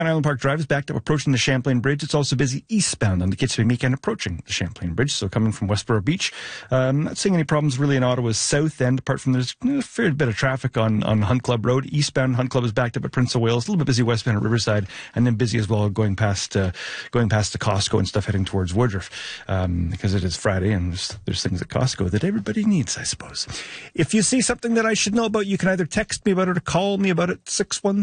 on Island Park Drive is backed up approaching the Champlain Bridge. It's also busy eastbound on the Kitzbühel and approaching the Champlain Bridge. So coming from Westboro Beach, not seeing any problems really in Ottawa's south end, apart from there's a fair bit of traffic on Hunt Club Road. Eastbound Hunt Club is backed up at Prince of Wales, a little bit busy westbound at Riverside, and then busy as well going past the Costco and stuff heading towards Woodruff, because it is Friday and there's things at Costco that everybody needs, I suppose. If you see something that I should know about, you can either text me about it or call me about it,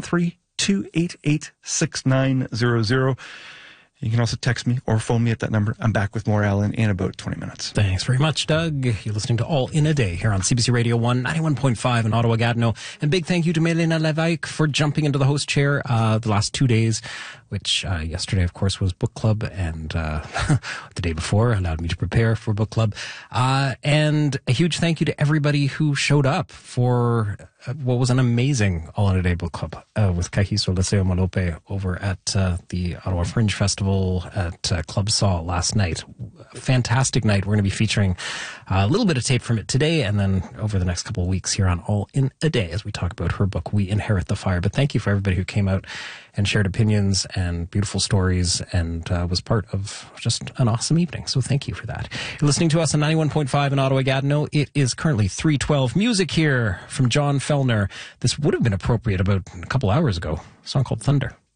613-288-6900. You can also text me or phone me at that number. I'm back with more Alan in about 20 minutes. Thanks very much, Doug. You're listening to All in a Day here on CBC Radio 1, 91.5 in Ottawa-Gatineau. And big thank you to Melina Levesque for jumping into the host chair the last 2 days, which yesterday, of course, was book club, and the day before allowed me to prepare for book club. And a huge thank you to everybody who showed up for what was an amazing All in a Day book club with Kahiso Leseo Malope over at the Ottawa Fringe Festival at Club Saw last night. Fantastic night. We're going to be featuring a little bit of tape from it today and then over the next couple of weeks here on All in a Day as we talk about her book, We Inherit the Fire. But thank you for everybody who came out and shared opinions and beautiful stories and was part of just an awesome evening. So thank you for that. You're listening to us on 91.5 in Ottawa-Gatineau. It is currently 3:12. Music here from John Fellner. This would have been appropriate about a couple hours ago. A song called Thunder.